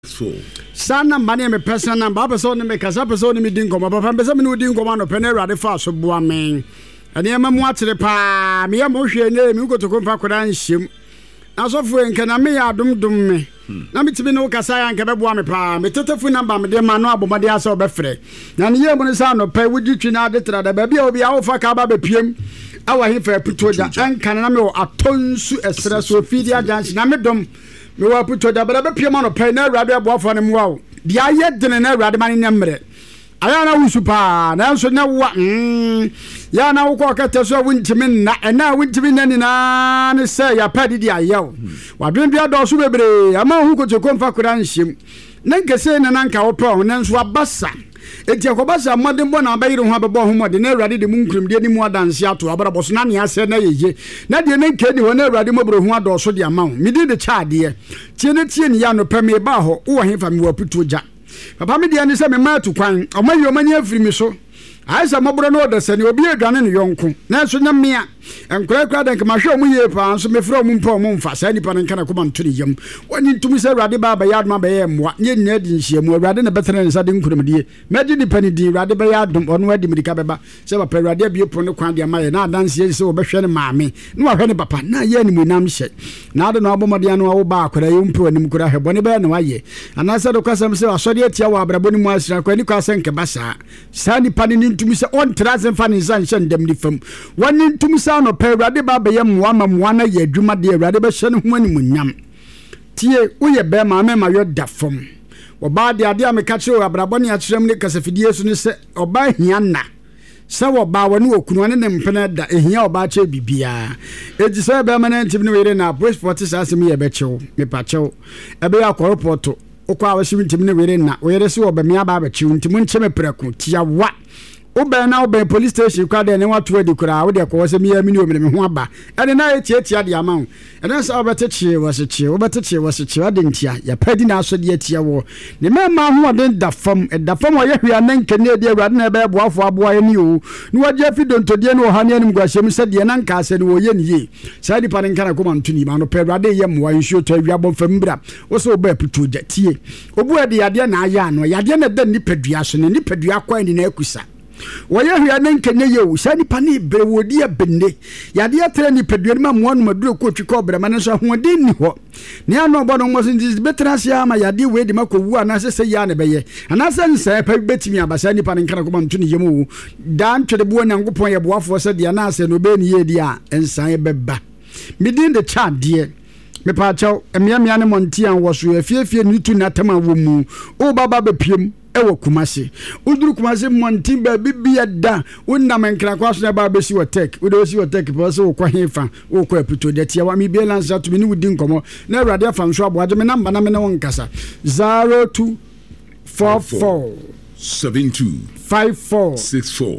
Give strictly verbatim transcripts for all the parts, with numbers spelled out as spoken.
Sana mane me person number person me kasa person me din komo papa person me no din komo no pene rade fa so boa men ane ma mu atere pa me ya mo hwe ne me kotoko fa koda nhyem na so fu enka na me ya dum dum me na me tibi no kasa ya nka be boa me pa me tetefu number me de ma no abomade asa obefre na ne ye mu ne sa no pa wudi twi na de tra da ba bia obi a wo fa ka ba be piem awa he fa putoja enka na me atonsu esra so fidi agance na me dom me wa puto da bra be pie ma no pe na awrade aboafo ne mwa di aye dene na awrade ma ne nyamre aya na wusu pa na so na wa mm ya na wo ko kete so wuntimi na na wuntimi na ni na ne se ya padi di ayew wa dwen bia do so bebre ama hu ko toko mfa kura nhyem na nkese na na nka wo pa ho na nso abasa enti akobasa modem bo na abayire ho abebo ho mode na awrade de munkurum de ni mu adanse ato abrabo so na ne ase na yeye na de ne nkedi ho na awrade mobro ho ado so de ama ho medi de chaade tie ne tie ne ya no pa me ba ho wo he fa me wa puto ja papa me de ne se me ma tu kwan o ma yo mani afiri mi so aisa mobro no de se ne obi adwane ne yonko na so nya me a enkura kura de kama hwe mu ye pa so me fra mu mpa mu mfa sa nipa ne kana kuma nturi yam wani ntumi se awrade ba ba yadma ba ye mwa nye nya di nhie mu awrade ne betere ne sa de nkurum die meji nipa ne di awrade ba yadum ono adi midika beba se ba awrade bi po ne kwan de ma ye na adanse ye se wo behwe ne maame ne wa hwe ne papa na ye ni mu nam hye na ade no abomode anu wo ba akora ye mpe wani mkura hebo ne ba ne wa ye anasa do kwasam se asode atia wa abrabo ni mu asira kwa ni kwasa nke basa sa nipa ne ntumi se on trazen fa ne san hye ndem ni fam wani ntumi no pe awrade ba be yam wa mamwa na ye adwuma de awrade be hye ne ho ani munyam tie uye be ma me ma yo da fom oba de ade ameka kire abrabo ne akirem ne kasafidie su ne se oba hia na se oba woni okunu ne mpena da ehia oba che bibia eji se be ma na ntimi ne were na post forty asem ye be chew me pa chew ebe ya ko report okwa awasi ntimi ne were na were se oba me aba ba chew ntimi nche me preku tia wa Obe na obe police station kwa de ne watu edi kura wo de ko se mi ya mi ni o me ho aba ene na ye tietia de ama wo ene sa obete chie wo se chie obete chie wo se chie ade ntia ya padi na so de atia wo ne me ma ho ade da fam e da fam wo ye hwia na nkene de awrade na be boafo aboa ye ni o ni wo je fi donto de ne o ha ne anim gwashem se de na nka se ne wo ye ni ye sa di pa ne nka na ko man tuni ma no pe awrade ye moa nsuo to awia bo fam bra wo se oba putu ja tie obu ade yade na aya no yade na da nipadua so ne nipadua kwa ni na akusa Waya hwia ne nkene ye wo sani pani brewodi abenne yade atre ni peduani ma moanu maduro ko twi ko brema ne so hoden ni ho ne ano bono mo sin dis betrasia ma yade we di makowu ana sese ya ne beye ana sense pa betimi abasa ni pani nkana ko mantu ni yemu dan twede bo nyankopon ye boafo se de na ase no be ni ye di a ensan beba midin de cha de me pa chaw emia mia ne montian wo so afiefie ni tu na tama wo mu o baba be piem ewo kumase uduru kumase montin ba bibia da wonna menkra kwa so na ba besi wo tek wo de si wo tek pa so wo kwa hefa wo kwa puto de tia wa mi be lansa to mi ni wudi nkomo na awrade afam so abo ade me namba na me na won kasa zero two four four seven two five four six four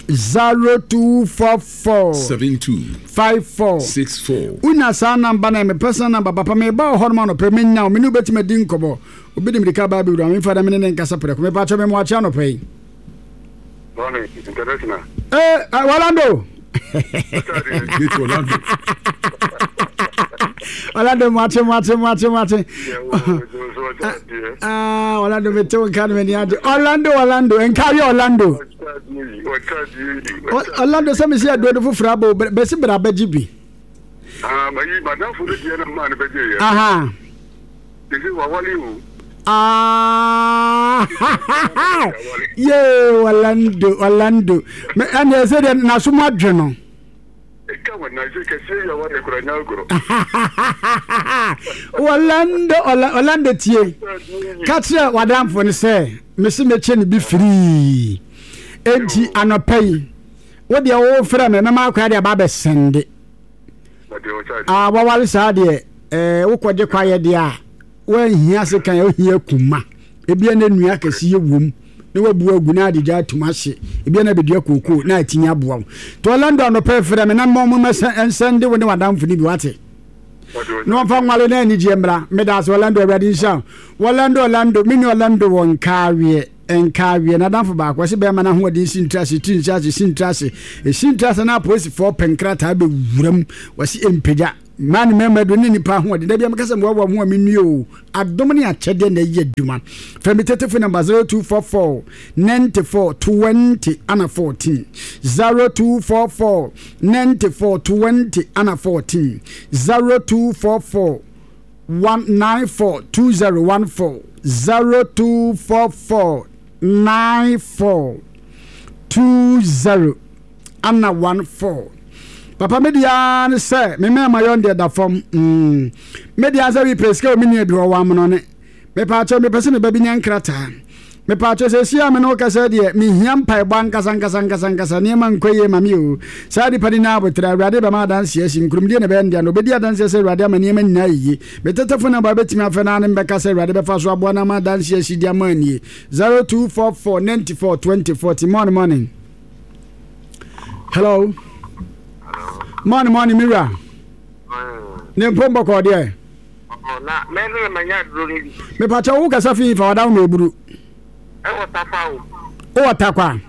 zero two four four seven two five four six four una sa namba na me person number papa me ba ho no pe me nya me no betima din kobo obedi me ka ba bi ru me fada me ne nkasa pre ko me pa cho me mo acha no pe morning international eh Orlando it's Orlando Orlando mate mate mate mate ah Orlando me to kan me ni ade Orlando Orlando en carry Orlando Orlando se me se adodo fufura bo be se bra ba gibi ah mayi madam fu de na man be je ya aha disi wa wali o ah ye Orlando Orlando me anya se de na so madweno ekawa na je ke se ya wa de kura nya goro Orlando Orlando tie katra wadamfo ne se me se me che ne bi free enti anopai wo de wo fra me mama akwa de ba be sende ah wa wale sa de eh wo koje kwaye de a wo hia se kan wo hia kuma ebia na nua kase ye wom ne wabu agu na de ja tumahye ebia na bedua koko na atinya boa to Orlando anopai fra me na mo mo sende wo ne wadamfo ni bi wate no fa nwale na ni jembra me da so Orlando awrade nsha Orlando Orlando mini Orlando won kawe enkawe na danfo ba kwase be ma na ho de sintrase tintrase sintrase e sintrase na police for penkrata be wuram wasi empeja man member do ni nipa ho de da bia mekasa mo wa mo amenu o adom ne akyede na yi aduma fa mi telephone number zero two four four nine four two zero ana fourteen zero two four four nine four two zero ana fourteen zero two four four one nine four two zero one four zero two four four nine four two zero ana one four. Papa media ne say me me ma yon de da fom mm media say we preska me ne dro wa mo ne me pa cho me pese me ba bi nyan krata me pa cho se sia me no ka say de me hiam pai ban kasa kasa kasa kasa ne man koye ma mi o sa di padi na botra awrade ba ma dan sia sin krum de ne be ndia no be dia dan sia say awrade ma ne ma nyina yi me tetefo na ba betimi afa na ne be ka say awrade be fa so abo na ma dan sia si dia ma ni zero two four four nine four two zero forty morning morning. Hello. Morning, morning, Mira. Ne pombo ko de. Na me ne manya duro ni. Me pa cha wo kasa fi fa wada mo eburu. E wota fa o. O wata kwa.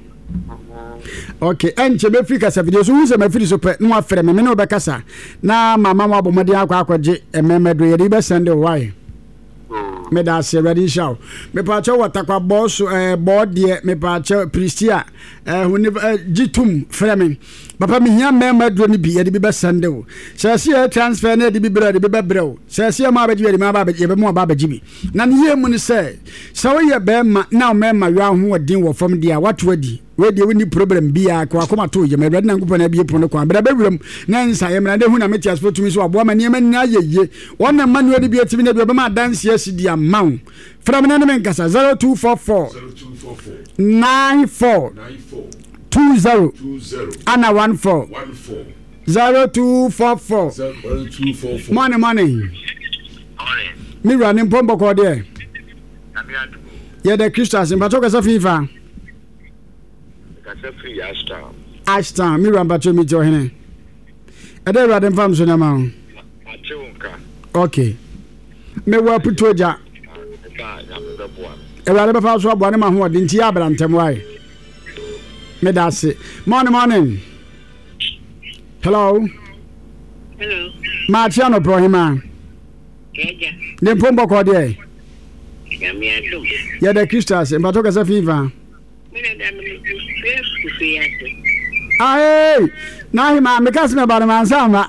Okay, enche be fi kasa video so use me fi so pe no afre me me no be kasa. Na mama mo abomade akwa akwaje ememedro ye di be send why. Me da se ready show. Me pa cha wata kwa boss eh board de me pa cha Pristia eh huni gitum frame. Papa mi hia mema dro ni bi e de bi be sende o se se e transfer na de bi bra de bi be bra o se se ma ba ji de ma ba be mo ba ba ji bi na ne ye mu ni se se wo ye be ma na mema yo ho odin wo fam dia wato adi we de woni problem bia ko akoma to ye me bra na ngopɔ na bi pono ko bra be wram na nsa ye mra de hu na meti asfo tumi so abo ma ne ma na ye ye wona manual de bi atimi na bi be ma dance ye si dia maw from na me nkasa zero two four four nine four two zero ana one four zero two four four money money me running pombo ko de ye de Christas in bato kasa fifa kasa free ashton ashton me run bato mi jo hene e de running fam so na ma okay me wa putoja e running ba fa so abo ne ma ho de nti abra ntem wai me da se morning morning hello hello Marciano Prohima Keja ne pombo ko de ya mi adum ya de Christas en bato kasa fifa mi na da mi fresh ku fi ato ai na hi ma me kasme ba ma sama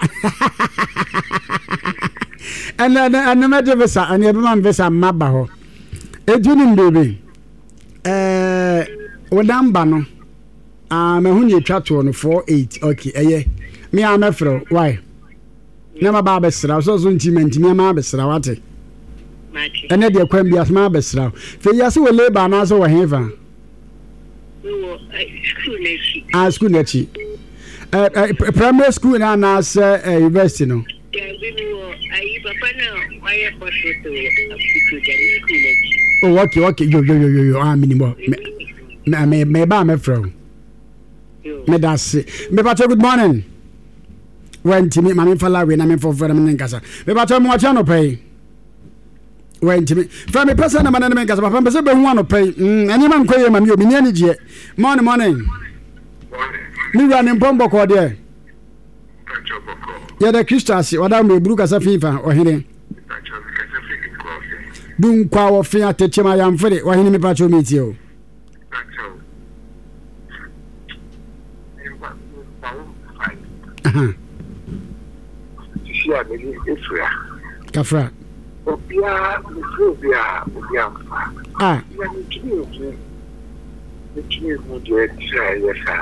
en en me de visa en e be man visa maba ho ejuni mbebe eh wodamba no ah me hu ni twa to no four eight okay eye me am afro why na ma ba besra so so nti menti me ma besra wate mati ene de kwam bia ma besra fe ya se we labor na so we hefa wo school nechi ah school nechi eh primary school na na se university no ya bi wo ayi papa na why for to to school nechi oh okay okay yo yo yo yo ah minimo me me me ba me fro me da se me pa good morning when timi mami fala we na me for for me nkasa me pa mo acha no pay when timi fa me person na me nkasa papa me se be hu ano pay mm ani man koye mami obi ni ani je morning morning mi running pombo ko de ya da Christas wada me buru kasa fifa ohene dun kwa wo fi atechema ya mfere ohene me pa cho me ti o aha sia me Israel kafra obia obia obia ah ya ni tini ni tini mo de try yesa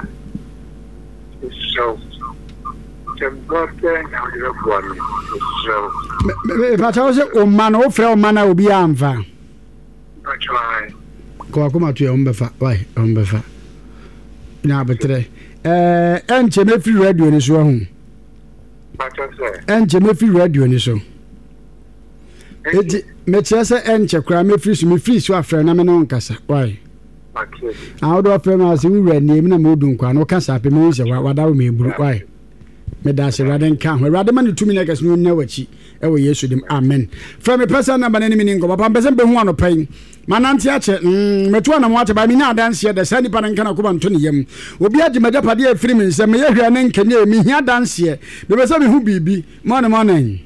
so tembote na odiro kwani so me pa cha se o mana o fra o mana obi amfa I try ko akoma to e ombefa why ombefa na betre eh enche me free radio ni so hu enche me free radio ni so eti me chese enche kra me free so me free so afre na me no nkasa why okay a do afre na se wu rani mi na mo dun kwa no kasa pe me se wada wo me buru why me da se Awurade nka ho Awurade ma ne tumi na kase no na wachi e wo Yesu dim amen fra me person number na ni ni ngo papa mpese be hu anopai manante ache mm metu ana mo ache ba mi na adanse de sani pa nka na ko banto ne yam obi age majapade afiri mi nse me yehwa ne nkanye mi hia danse be be se me hu bibi morning morning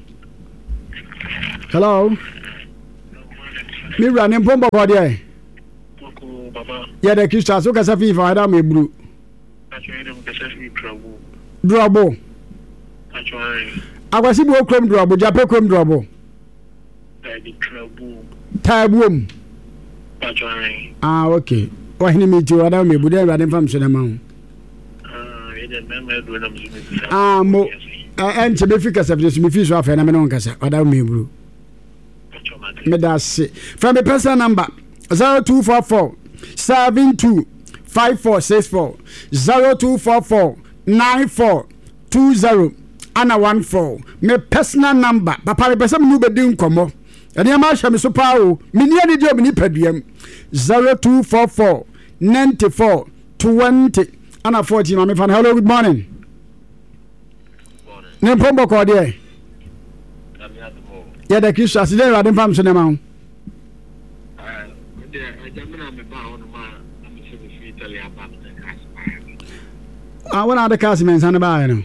hello mi ra ne pombo ko de Baba. Ya de Kristo aso kasa fi fa da me buru. Actually, dem kasa fi trouble. Drobo. Actually. Agwasi bo krom drobo, jape krom drobo. The trouble. Tabuom. Actually. Ah, okay. Wa hini mi ti wada me buru Awurade fam so na ma ho. Ah, e de meme do na mzi. Ah, mo. Eh enche be fi kasa fi so mi fi so afa na me no kasa wada me buru. Me da se. From the person number zero two four four seven two five four six four zero two four four nine four two zero and one four. Me personal number papa me person nu be din komo ene ma hwa me so pa o me ni ani dio me ni paduam zero two four four nine four twenty and fourteen. Ma me fan hello good morning ne pombo ko de ya da Kristo aside Awurade fam so ne ma ho Ah, when are the castmates and about you?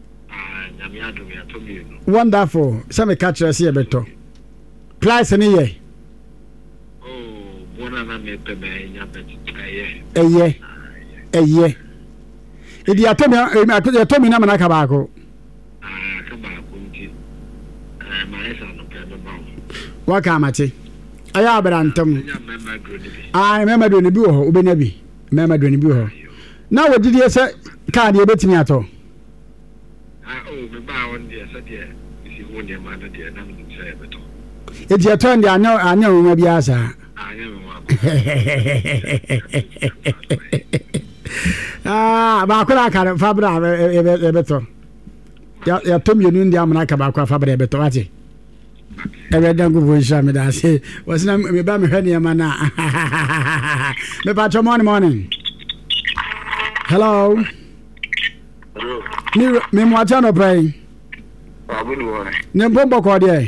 Wonderful. Some catch us here better. Price any year. Oh, one of them a year. A year. A year. If you told me, I could have told me Namana Cabacco. Ah, Cabacco. My son, what come at it? I have Antum. I remember doing the bureau, Ubenebi. Remember doing the bureau. Now, what did you say? Can't you bet me at all? Ah, oh, the bow on the said, yeah, if you want your mother, dear, nothing to say at all. It's your turn, I know, I know, maybe as a. I never want. Ah, but I can't fabra a better. You told me you knew the Amanaka about Fabra Betorati. I read them good wish. I say, was not me by me, Henny Mana. Me patch morning morning. Hello. Me me mwachano pray. Ne bombo ko de.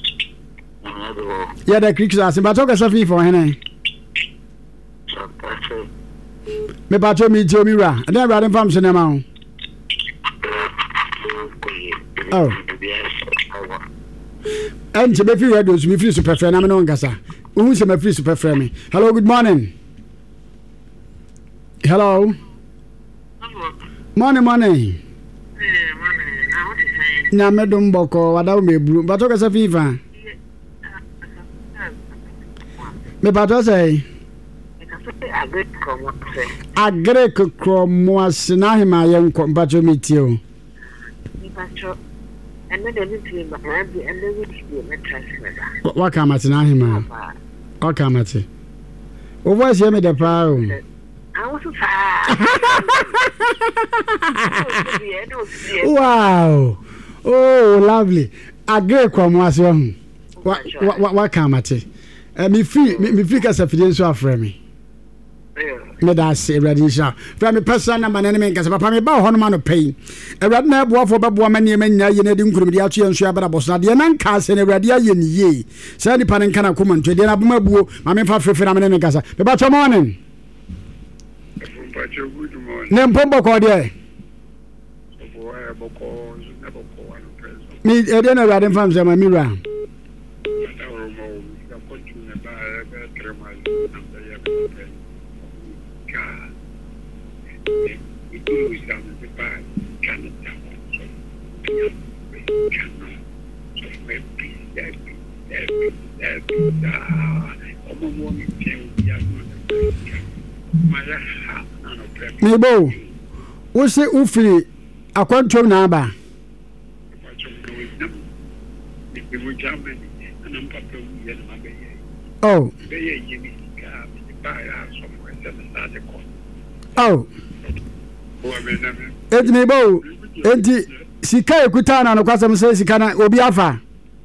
Ya da Kristo asin ba to ka safi for hene. Me ba to mi je mi ra. Na Awurade fam so na ma ho. Oh. And be free radio so me free super friend na me no ngasa. Who se me free super friend me. Hello, good morning. Hello. Morning, morning. Na me dum boko wada me bru ba to ka sa fifa me ba to say agre ko kromo asina hima ye nko ba to mitio ni ba to enne de ni ti ba na bi enne ni ti me transfer wa ka matina hima o ka mati o voice ye me de pa o wow. Oh, lovely. Agree kwa mwasi wangu. Wa kamate. Me free, me free kasa fidye nso afre me. Me da se Awurade nsha. Fra me person number na me kasa papa me ba ho no ma no pay. Awurade na ebo afo bebo ma ne ma nya ye na di nkurum di ato ye nso abara boso de na nka se na Awurade aye ni ye. Sa ni pa ne nka na koma ntwe de na boma buo ma me fa frefre na me ne kasa. Me ba to morning. Ne mpombo ko de. Me e de na Awurade fam se ma mi ra. Nebo, wo se ufiri akwantom na aba. Oh. Oh. Eti nebo, eti sika ekutana no kwasem se sika na obi afa.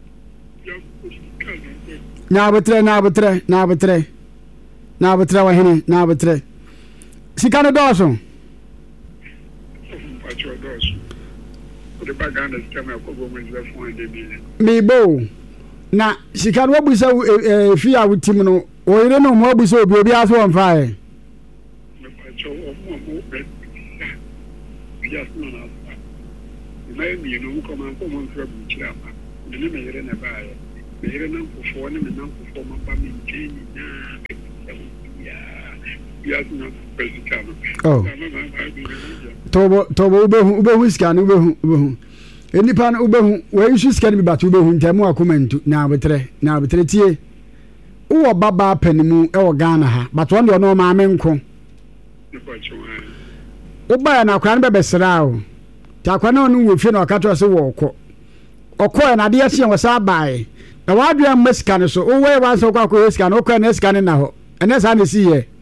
Na abutre na abutre na abutre. Na abutre wa hene na abutre. Sika no doso. the back and the stem of Kobo four hundred million. Mebo na sika no wabusa eh fi a wutim no o yire no mo wabusa obi obi aso on fire. Me pa cho o mo mo be. Yes no na. Me me no ko man ko mo fra bu kira pa. Me ne me yire na ba ye. Me yire na fofo ne me na fofo ma pa me nkeni na. Yes no president. Oh. Tobo tobo ubehu ubehu sika no ubehu ubehu. Enipa no ubehu we issue sika no bi batu ubehu ntemu akomentu na abetre na abetre tie. Wo baba panimu e wo Ghana ha but one de no ma menko. Wo ba na akwa no bebesra o. Ta akwa na onu wo fie na okato se wo okọ. Okọ na de yesi wo sa bae. Na wadua masika no so wo we wan so kwa kwa sika no okọ na sika ne na ho. Ene sa na si ye.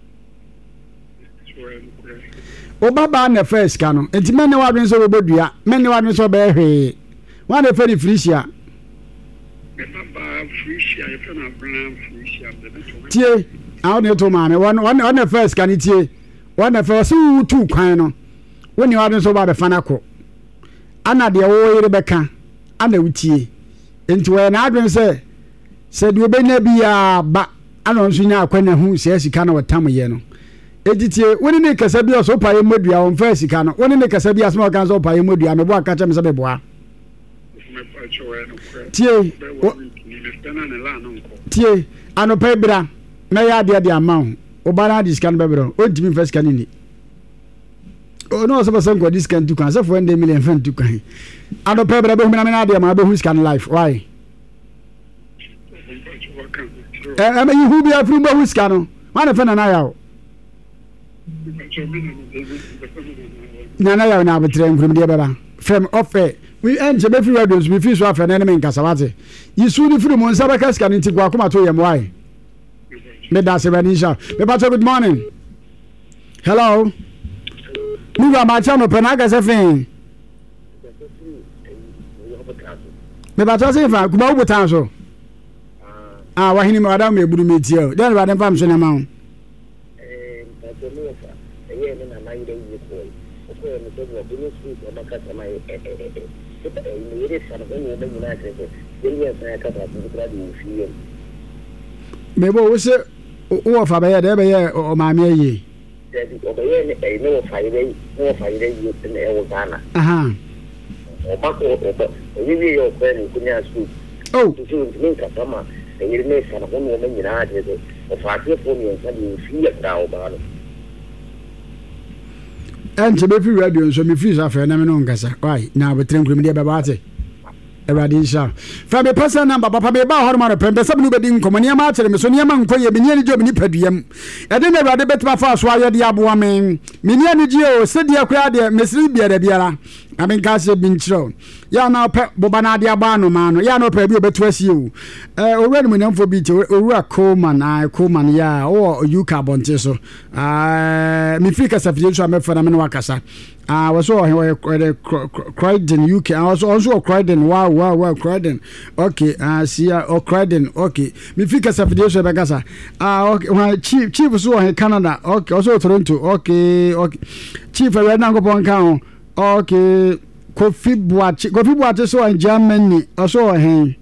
Obaba na first kanu enti menne wadwen so bebodua menne wadwen so be hwe wan na feri frisia me baba frisia e fe na bran frisia tie awo ne to ma me wan wan na first kan tie wan na first so tu kwan no woni wadwen so ba be fana ko ana de wo yire beka ana wutie enti we na adwen se se de obenya bia ba ana nso nya akwana hu se sika na watam ye no editie woni ne kasa bi so paye modua on fa sika no woni ne kasa bi asma kan so paye modua me bo aka cha me se be boa tie tie ano pa bra na ya de de ama o bana discount be bro o dimi fa sika ni o no so person go discount tu kan so for one million fan tu kan ano pa bra be hu na me na de ma be hu scan life why eh eh you be afru be hu scan no wan fa na na ya Nana ya na abetre nkrum de baba from offer we enje be free radios we feel so after na me nkasa wate yisu ni free mo nsa ba kaska ni ti kwa kuma to yem why me da se bani sha me pa good morning hello mi ba ma cha no pe na ga se fin me ba ta se fa kuma u butan so ah wa hini me wada me buru me tie o den ba den fam so na ma o Mebo wo se wo fa ba ye de ba ye o ma me yi o ba ye ne ne wo fa ye wo fa ye yi ne e wo Ghana aha o ba ko o ba o yi yi o ko ni kunya su oh tu min ka tama e yi ne sa na ko no me nyina de de o fa ke fo mi nsa di fi ya da o ba no anje be free radio nso me free sa fa na me no nkasa why na abetre nkrum de ba ba ate everybody insha fa me person number papa me ba ho ma no pembe sabu no bedi nkomo ne ma kire me so ne ma nkoye me ne job ni paduam e de na everybody betma fa so aye de aboa me me ne ani ji o se de akura de mesiri bia da biara na me nka se bi nchiro ya na pe boba na de aba no ma no ya na pe bi obetu asie o eh owura no nyamfo bi te owura Coleman ai Coleman ya o yuka bonte so ah me free kasa fi so amefa na me no wakasa ah was so he Croydon U K I was also Croydon wow wow wow Croydon okay ah see oh Croydon okay me free kasa fi so be kasa ah okay chief chief so he Canada okay also Toronto okay okay chief we na go pon kan okay Kofi Boache Kofi Boache so in Germany also he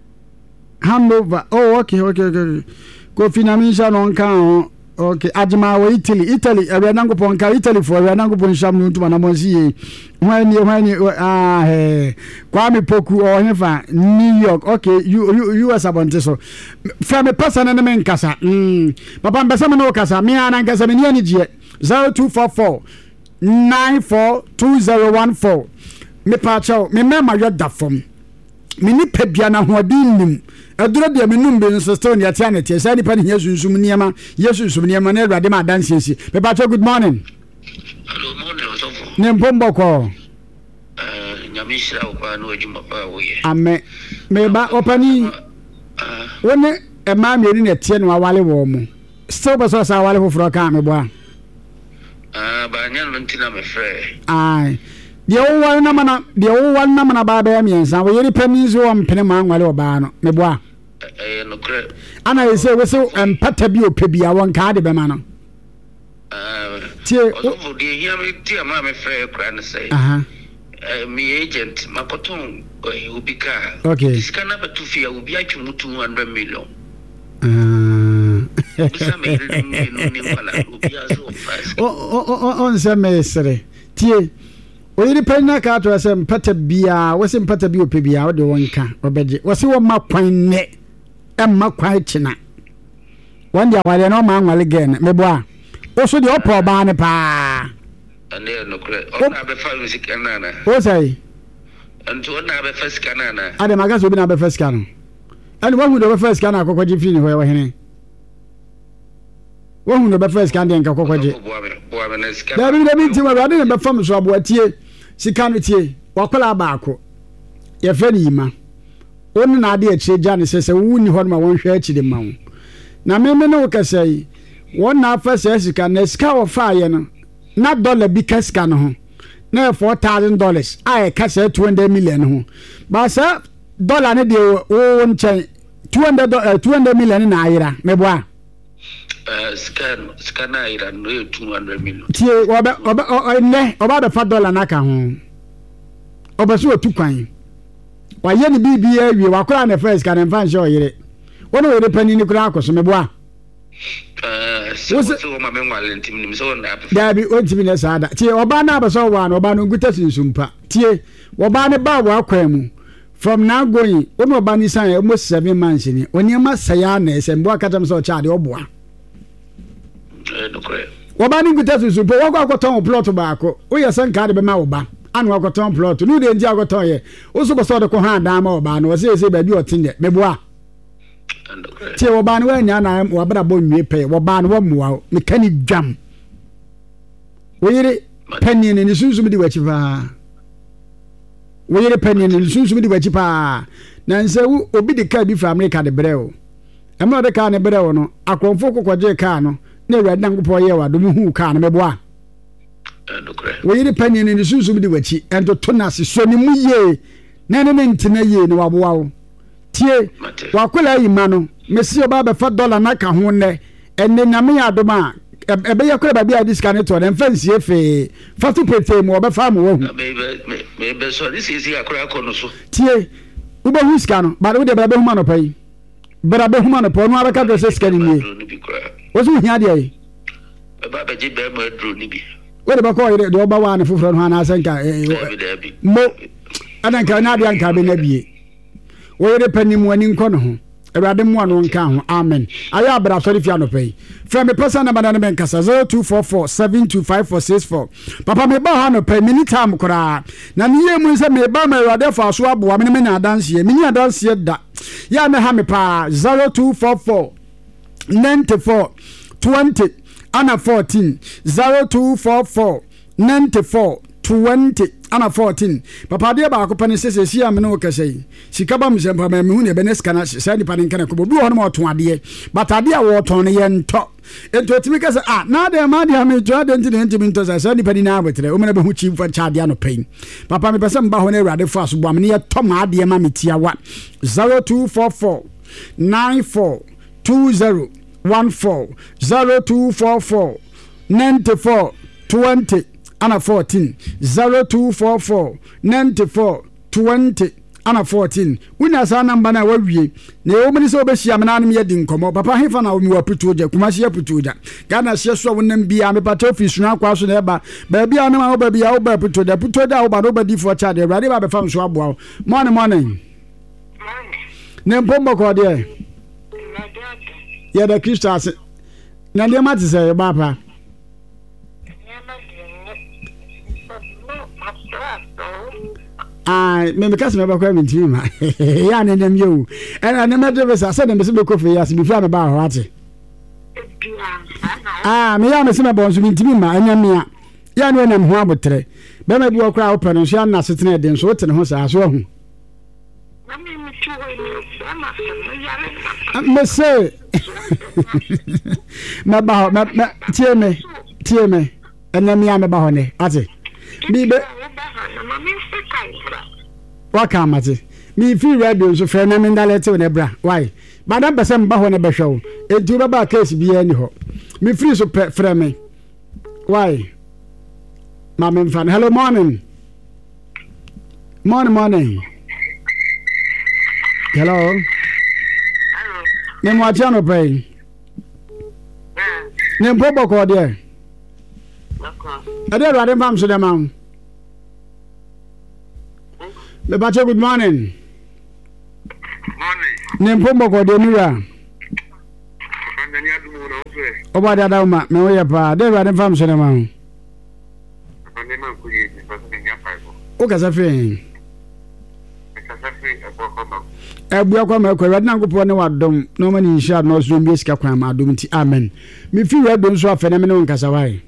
Hanover oh okay okay okay Kofi na minsha no kan okay Ajima wa Italy Italy e na ngopon ka Italy for e na ngopon sham no ntuma na monsi ye wani wani ah eh Kwame Poku o hefa New York okay U S abonte so from a person na me nkasa mm papa mbesa me no kasa me ana nkasa me ni ani je zero two four four nine four two zero one four me pa chao me mema yoda fom me ni pebia na hoodin nim aduro de me num be nso stone ya tia na tia sa ni pa ni yesu nsum niema yesu nsum niema na awade ma dance esi me pa chao good morning hello morning osofo ne mpombo ko eh nyamishira kwa no adwuma pa wo ye ame me ba opani woni e ma me ri na tie no awale wo mo still be so sa awale foforo ka me bo a ah ba nya no ntina me frɛ ai de wo wan na mana de wo wan na mana ba ba mi ensa wo yiri pani zo o mpene ma nwale oba no me bo a eh no kre ana yese we so empata bi opebia won ka de be ma no ah tie osofo de hia me tie ma me frɛ kra ne sɛ aha me agent makoton ubika okay this kana batu fi ubi atwu two hundred million ah bisa me no ni wala ubi azo fast o o on se me sere tie oyiri penna ka to se mpata bia wose mpata bi ope bia wo de wonka obeje wose wo makwan ne emma kwan china won dia wale no ma nwale gen mebo a wo so de opo ba ne pa ane no kre ona be fa music na na wo sai anto ona be fa sika na na ade magaso obi na be fa sika no ane wo hu do be fa sika na akokwaje fi ni ho hene wo hu do be fa sika de nka akokwaje bo na sika da bi da bi ti ma ade na be fa so aboatie sika no tie wakola baako ye fa ni ma onu na ade achi gya ne sese wu ni ho no ma won hwe achi de ma wo na me me no kasai won na fa sika na sika wo fa ye no na dollar bi kaska no ho na four thousand dollars ai ka say two hundred million ho ba sa dollar ne de wo nchen two hundred million na ayira mebo a eh scan scan ayira no two hundred million tie oba oba ne oba da fa dollar na ka ho oba so otu kwan wa ye ni bibia awie wa kora na first kan fan show yire wono we pani ni kura akoso mebo a eh so so ma me nwale ntim nim so na da bi o ntimi na sada tie oba na abaso wa na oba no nguta sinsumpa tie oba ne ba wa akwan mu from now going wono oba ni san almost seven months ni oni ma saya na ese mbo akatam so cha de oboa eh no kre oba ni nguta sinsumpa wo kwa kwaton plot ba ko o ye san ka de be ma oba anu kwaton plot nu de nji akoton ye o so boso de ko ha dan ma oba no o se se ba bi otinde meboa tie oba no wa nya na wabra bo nwie pe oba no wa muwa mekani dwam woyire panni ne sunsun di wachi pa woyire panni ne sunsun di wachi pa na nse obi de ka bi fra America de breo emra de ka ne breo no akonfo kokoje ka no na awurade nangopo ye wa do mu hu ka no meboa woyire panni ne sunsun di wachi ento to na se so ni mu ye na ne ntina ye ne waboa wo tie wakola yima no mesi oba be fa dollar na ka ho ne enne nyame ya adoma ebe ya kola ba bia diska ne to den fancy efe fa to pete mu oba fa mu wo hu me me be so this is ya kola ko no so tie uba huska no ba de be be huma no pai bra be huma no po no abaka do se ska ni ni wo so hia de ai ba ba je be ma dro ni bi wo de ba ko ire de oba wa ne fufuro no ana senka mo ana nka na de anka be na bie wo ire panimu ani nko no ho Erade mu anu nka ho amen aya abra sorry fi anopai from me person number na me nkasa zero two four four seven two five four six four papa me ba ha no pai mini time kora na ne ye mu se me ba ma erade fa so abo me me na dance ye mini dance ye da ya me ha me pa zero two four four nine four twenty ana fourteen zero two four four nine four twenty ana fourteen papa de ba akopane sese sia am no kasai sika ba msempa ma me hu ne benes kana sa ni pane kana ko bi ho no mo ton ade but ade a wo ton ne ye nto ento timi kasa ah na de ma de am to ade ntini ntimi nto sa ni pane na abetre o me na be hu chi fa cha ade ano pain papa me pese mba ho na awurade fa so bo am ne ye to ma ade ma metia wa zero two four four nine four two zero one four zero two four four nine four twenty ana fourteen zero two four four nine four twenty ana fourteen wina sa number na wawie na e omini so obehia me na me yedi nkomo papa hefa na omi waputu oja kuma hye putu oja gana hye so wonam bia me pata office na akwa so na eba ba bia na ma oba bia oba putu oja putu oja oba no badi for charge ready ba be fam so aboa morning morning ne pombo ko de ya da Christus na de mate se ba pa ah me me kase me ba kwa minti ma ya ne nem yo ana ne me de sa se ne me se be kofe ya se bi fa me ba ho ate ah me ya me se me bon so minti ma anya me ya ya ne nem ho abotre be me bi okra open no so na setene de so wote ne ho sa so hu me se me ba me tie me tie me anya me ya me ba ho ne ate bi be waka amate mi fi radio so fe na me ndalete ne bra why madam pese mba ho ne behwe edu be ba case bi ani ho mi free so pe frɛ me why ma me mfa hello morning Morning, morning. Hello. Hello. Me mo atia no pay. Ne mpo boko de. Boko. Ade Awurade fam so dem am. Le bache good morning. Morning. Ne mpo boko de nura. Andani adu mo na ofe. Oba da da ma me wo ye pa. Ade Awurade fam so dem am. Andani man ku ye ni paso ni nya five. O ka sa fe. Ka sa fe e bo ko ma. Ebu akwa ma Awurade Nyankopɔn ne wadom no ma ni insha no so mbi sika kwan ma adom ti amen. Me fi Awurade nso afene me ne nkasa wai.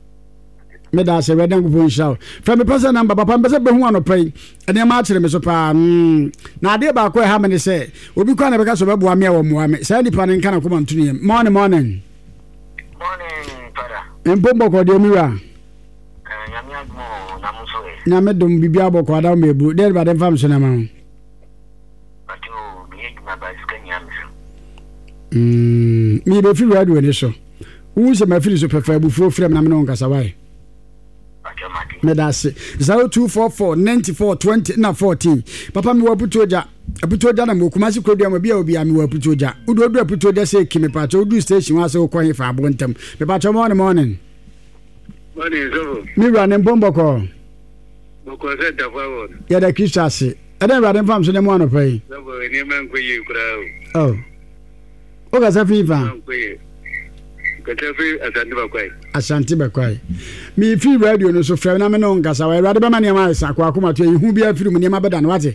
Me da se Awurade Nyankopɔn insha. Fa me pesa number papa mpesa be hu anopai. Ene ma akere me so pa. Na ade ba ko ha me ne se obi kwa na be ka so be boa me wo moa me. Sa nipa ne nka na koma ntunu yem. Morning morning. Morning, Father. Empombo ko de miwa. Eh, nyame agmo na muso e. Na me dom bibia boko ada me bru. De ba de fam so na ma. Ati o mi e gna ba iska nyame so. Mm, mi be fi radio ni so. Wu se ma fi so pefa bu fro frem na me no nkasa wai. Me da se zero two four four nine four two zero na fourteen. Papa mi waputoja. Aputoja na mokumasi kodua ma bia obi ami waputoja. Udo odo aputoja se kimi pa cho udu station wa se okwan fa abontam. Me pa cho morning morning. Morning so. Mi ra ne bombo ko. Boko se da forward. Ya da Christase. Eden ra den fam so ne mo anopai. So bo ni man ku ye kura o. Oh. O ga sa fi fa. Man ku ye. Ka ta fi asante ba kwai. Asante ba kwai. Mi fi radio no so fra na me no nkasa wa radio be ma ne ma sa kwa akoma to ehu bia firi mu ne ma beda na wate.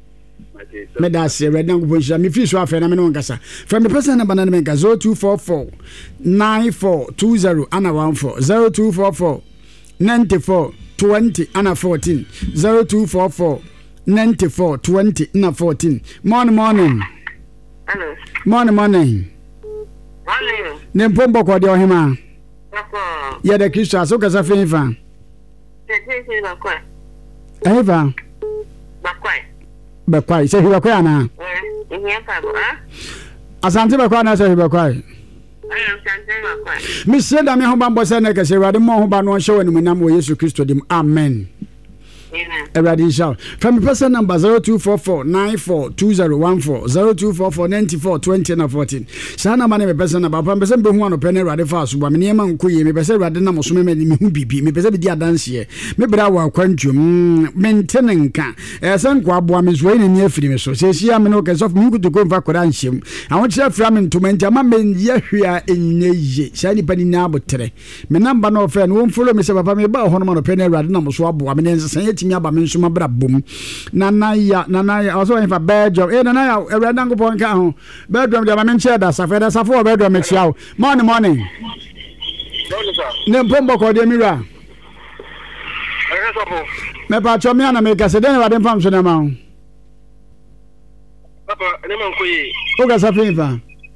Me da se red na go me fi so afa na me no nkasa. From the person number na me nka zero two four four nine four two zero ana one four zero two four four nine four two zero ana fourteen zero two four four nine four two zero ana fourteen. Morning morning. Hello. Morning morning. Morning. Ne pombo ko de ohima. Boko. Ya da Christmas o kasa fe fa. Tete se bako. Eva. Bako. Bakwai se hiwa kwa na. Eh, ehia pa bo, ah? Asante bakwa na se hiwa kwa. Ayo sante bako. Mi se da me ho bambo se na kase Awurade mo ho ba no hye wani munam wo Yesu Kristo dim. Amen. Amen. Awurade inshallah. From the person number zero two four four nine four two zero one four zero two four four nine four two zero na fourteen. Sana mane me person number papa person be hu ano pe na Awurade fa so ba me niam nkoye me person Awurade na mo so me me hu bibi me person be di adanse me bra wa kwantwom maintain nka eh san kwa aboa me so ni ni afiri me so se sia me no kesof mu kutu ko mfa kora nhyem awon kira fra me ntoma ntia ma me ye hwea enye sa ni pani na abotre me number no fe no follow me se papa me ba ho no ma no pe na Awurade na mo so aboa me nsen mi aba me nsoma bra bom nana ya nana ya also in for bedroom eh nana ya Awurade Nyankopɔn ka ho bedroom de ba me nche da safa da safa bedroom me chia o morning morning ne pombo ko de mira Eh so bo. me pa cho me ana me ka se den Awurade fam so na ma o Papa ni man ku ye. o ga safa fa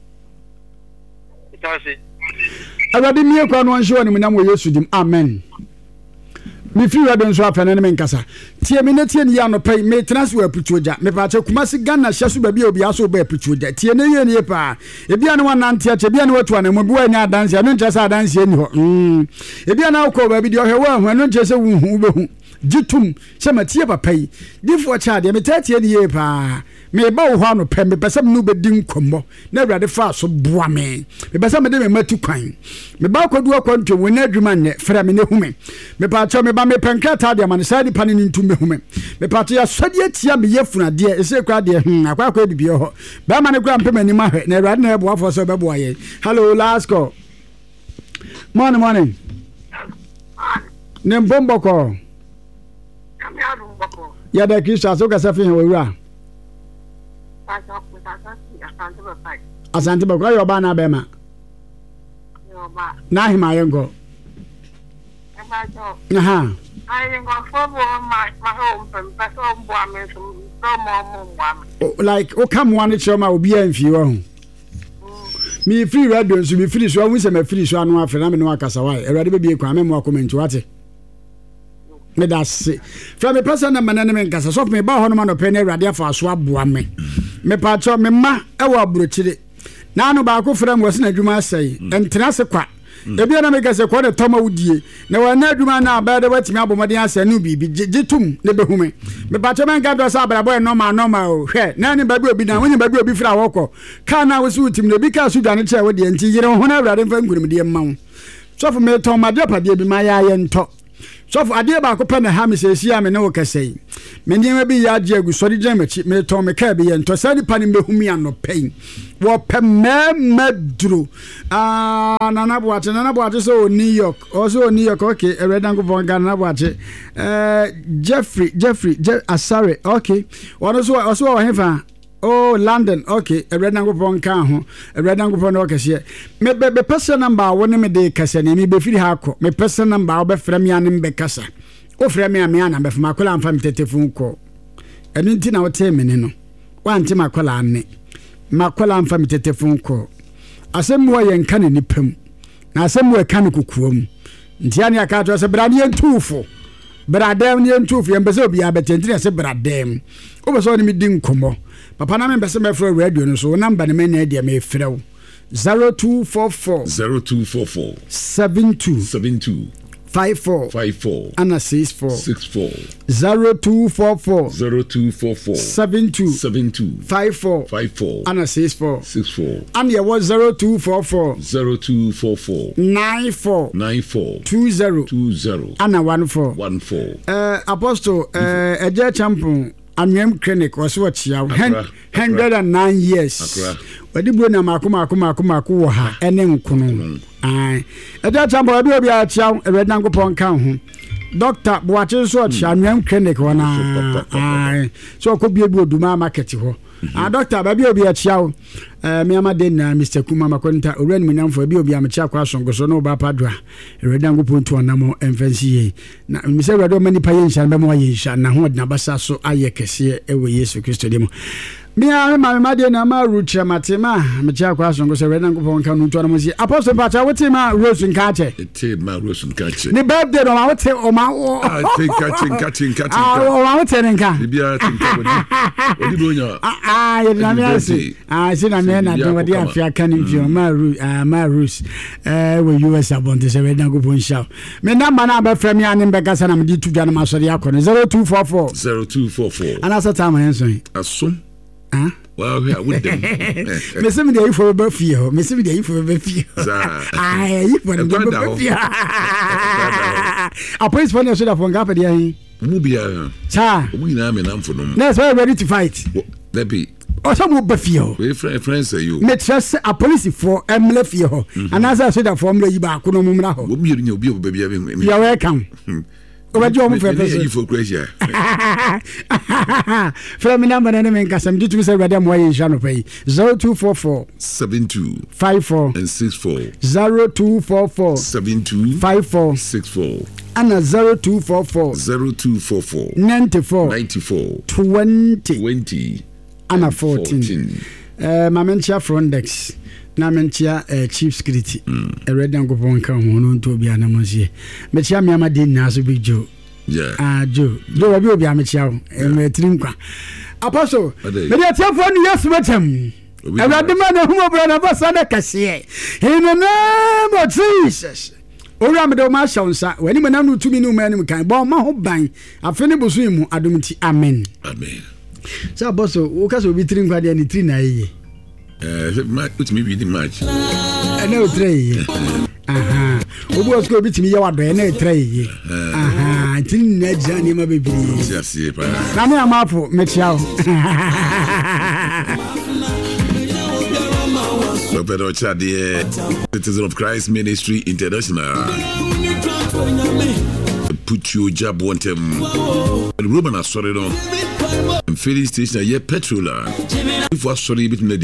Itase. Awurade mi kwa no nhwe woni munam wo Yesu dim amen. Mi fi radio nso afene ne menkasa tie me ne tie ne ya no pai me transfer aputuoja me pa che kumasi Ghana hyeso ba bia obi aso ba aputuoja tie ne ye ne pa ebia ne wanante ache bia ne watu anamo bi wa nya adanse anu nche sa adanse ani ho mm ebia na akọ ba bi de ohwe wa hu anu nche se wu hu be hu gitum se matie papa yi difo cha de me tatie ne ye pa me ba wo ho no pe me pese me no be din komo na Awurade fa so boa me me pese me de me matu kwan me ba kodu akwantwe wo na adwuma ne fra me ne hume me pa cho me ba me penka ta de man side pan ni ntum me hume me pa cho ya sode atia me yefuna de ese kwa de hm akwa akwa bibie ho ba ma ne kura mpem ani ma hwe na Awurade na ebo afo so be boa ye. Hello last call. Morning morning. Ne mbombo ko. Kami adu bako. Ya da Christmas o ka sa fi he wura. Pasa ku pasa asante bako. Asante bako yo ba na be ma. Yo ba. Na hima yengo. Eba jo. Aha. Ai ngo fobo ma ma ho mpem pasa mbo ame so so mo mo mbo. Like o come one choma obi amfi wo ho. Mi free radio so mi free so awu se ma free so anu afre na me no akasa wai. Awurade be bie kwa me mo comment wate. Me da se. From me person na manane me nkasa so me ba ho no ma no pe na Awurade afa so aboa me. Me pa cho me ma e wo aburochire. Na anu ba ko frem wo se na dwuma asai. Entra se kwa. ebi na me kase ko ne toma wudie na wa na adwuma na ba de watimi abomode ase no bibi gitum ne behume me ba che men ga do sa abrabo e normal normal o hwe na ni ba bi obi na woni ba bi obi fira woko ka na wo su tim ne bi ka su dwane che wo de nti yire ho na awrade mfa ngurum de mma wo so for me toma de pa de bi ma ya ye nto so for ade ba ko pe na ha me se sia me ne wo kase me ni bi ya je agu so de gyan machi me to me ka bi ye nto sa ni pa ni behumi ano pen wo pe me duro ah nana boate nana boate so New York also New York okay eredan go bon Ghana boate eh Jeffrey Jeffrey Je Asare okay one so also wo hefa oh London okay eredan go bon kan ho eredan go bon no kase me be person number woni me de kase ni me be firi ha ko me person number wo be frame ya ni be kasa o frame ya me ana be fama kola amfa me tetefun ko eni nti na wo te me ni no wa nti makola anne makola amfa me tetefun ko asem wo ye nka ne nipam na asem wo ka ne kokuom nti ani aka to se brade entufo bradem ne entufo ye mbese obi abetenti ne se bradem o be so ne mi din komo papa na me mbese me frɛ radio no so number ne me na dia me frɛ zero two four four zero two four four seven two seven two five four five four and six four six four zero two four four zero two four four seven two seven two five four five four and six four six four and there was zero two four four zero two four four nine four nine four two zero two zero and one four one four. Uh, Apostle, uh, a dear champion. Amyam clinic was what you have one hundred nine years. Wadi bwana makuma makuma makuma kuwa ha ene mkono. Ai. Eda chambo wadi obi a chiao eweda ngopon kan ho. Doctor Boache so chi Amyam clinic wana. Ai. So ko bie bi oduma market ho. Ah doctor ba bi obi a chiao eh me amade na Mister Kuma makonta owura ni nyamfo bi obi a me chia kwa songoso no ba padwa. Eweda ngopon to anamo emfansi ye. Na mi se eweda mani pa ye nshan ba mo ye nshan na ho na basa so aye kese ewe Yesu Kristo demo. Me a ma ma de na ma rucha matema me chia kwa songoso eweda ngopon kan no to anamo si Apostle Pacha wote ma Rose nkache. Ete ma Rose nkache. Ni birthday no ma wote o ma o. Ah think nkache nkache nkache. Ah o ma wote nka. Bibia think wodi. Wodi donya. Ah ah ye na me asi. Ah si na me na de wodi afia kan mfio ma Rose ah ma Rose eh we U S abonte se eweda ngopon sha. Me na ma na ba frame ya ne mbeka sana me di tudwa na masori akọ zero two four four zero two four four. Ana sa time henso. Asom. Ah well we are with them. Me se me dey for be fie me se me dey for be fie. Ah yi for be fie. A police for no so da for ngapa dey hin. Mu bia. Cha. Mu ina me na mfo no. Let's be ready to fight. That be o so mo be fie ho. We friends say you. Me trust a police for emle fie ho. Anasa so da for emle yi ba ko no mumra ho. Wo mi nya obi obi bia be. You are welcome. Obaji omo fe person. You for Croatia. From number na me nkasam di tu se radio mo ye nshano pay zero two four four seven two five four and six four zero two four four seven two five four six four and zero two four four zero two four four ninety four ninety four twenty twenty and fourteen. Eh mamentia Frontex na mentia eh, chief security e ready ngo pon kan ho no nto bia na monsie mechia me amade na so big Joe yeah ah Joe Joe obi obi amechia o e metri nkwa Apostle me dey tell for you yes wetem e ready man na humo bra na basa na kase in the name of Jesus owura me de ma shonsa wani me na no tumi no ma nim kan ba ma ho ban afeni bosu mu adomti amen amen so Apostle wo kase obi tri nkwa de ni tri na ye eh match me be the match eh na three aha obi osko obi timi ye wado eh na three aha tin na jia ni ma bebiri siasie pa na me amafo me chiao so Pedro Chadie Citizen of Christ Ministry International put your job on them Roman sorry no filling station ye petrol if was sorry between the